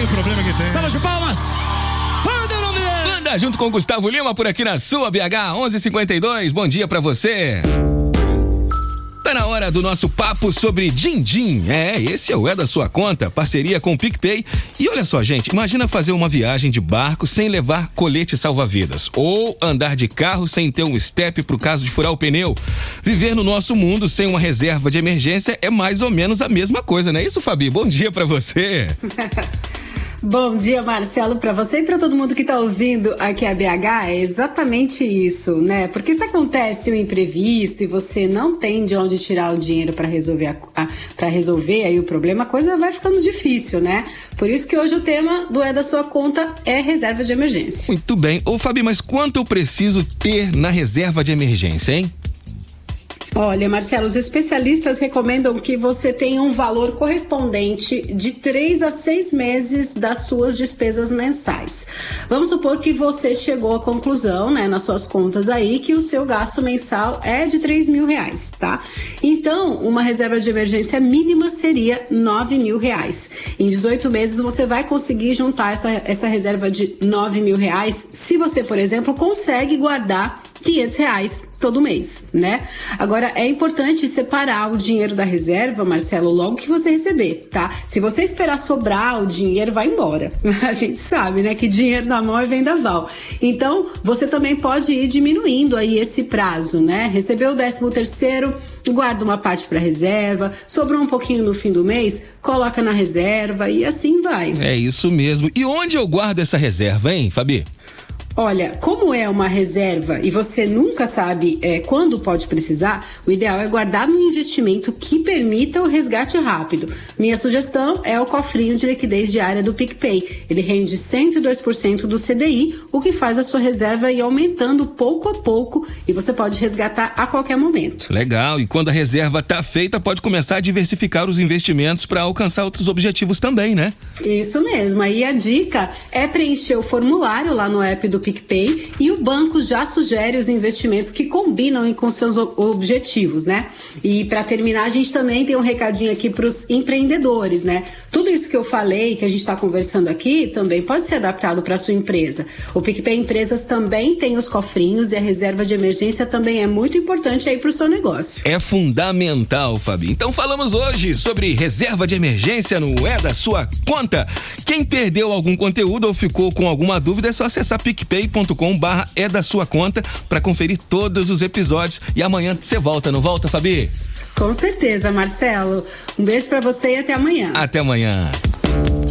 o problema que tem. Salva de palmas. Manda o nome dele. Manda junto com o Gustavo Lima por aqui na sua BH 1152. Bom dia pra você. Tá na hora do nosso papo sobre din-din. Esse é o É da Sua Conta, parceria com o PicPay. E olha só, gente, imagina fazer uma viagem de barco sem levar colete salva-vidas. Ou andar de carro sem ter um step pro caso de furar o pneu. Viver no nosso mundo sem uma reserva de emergência é mais ou menos a mesma coisa, não é isso, Fabi? Bom dia pra você. Bom dia, Marcelo, para você e para todo mundo que tá ouvindo aqui a BH, é exatamente isso, né? Porque se acontece um imprevisto e você não tem de onde tirar o dinheiro para resolver aí o problema, a coisa vai ficando difícil, né? Por isso que hoje o tema do É da Sua Conta é reserva de emergência. Muito bem. Ô, Fabi, mas quanto eu preciso ter na reserva de emergência, hein? Olha, Marcelo, os especialistas recomendam que você tenha um valor correspondente de 3 a 6 meses das suas despesas mensais. Vamos supor que você chegou à conclusão, né, nas suas contas aí, que o seu gasto mensal é de R$3.000, tá? Então, uma reserva de emergência mínima seria R$9.000. Em 18 meses você vai conseguir juntar essa reserva de R$9.000 se você, por exemplo, consegue guardar R$500 todo mês, né? Agora, é importante separar o dinheiro da reserva, Marcelo, logo que você receber, tá? Se você esperar sobrar, o dinheiro vai embora. A gente sabe, né, que dinheiro na mão é vendaval. Então, você também pode ir diminuindo aí esse prazo, né? Recebeu o 13º, guarda uma parte para reserva, sobrou um pouquinho no fim do mês, coloca na reserva e assim vai. É isso mesmo. E onde eu guardo essa reserva, hein, Fabi? Olha, como é uma reserva e você nunca sabe quando pode precisar, o ideal é guardar num investimento que permita o resgate rápido. Minha sugestão é o cofrinho de liquidez diária do PicPay. Ele rende 102% do CDI, o que faz a sua reserva ir aumentando pouco a pouco e você pode resgatar a qualquer momento. Legal, e quando a reserva tá feita, pode começar a diversificar os investimentos para alcançar outros objetivos também, né? Isso mesmo, aí a dica é preencher o formulário lá no app do PicPay e o banco já sugere os investimentos que combinam com seus objetivos, né? E para terminar, a gente também tem um recadinho aqui para os empreendedores, né? Tudo isso que eu falei, que a gente está conversando aqui, também pode ser adaptado para sua empresa. O PicPay Empresas também tem os cofrinhos e a reserva de emergência também é muito importante aí para o seu negócio. É fundamental, Fabi. Então falamos hoje sobre reserva de emergência no É da Sua Conta. Quem perdeu algum conteúdo ou ficou com alguma dúvida é só acessar picpay.com/é da sua conta para conferir todos os episódios. E amanhã você volta, não volta, Fabi? Com certeza, Marcelo. Um beijo para você e até amanhã. Até amanhã.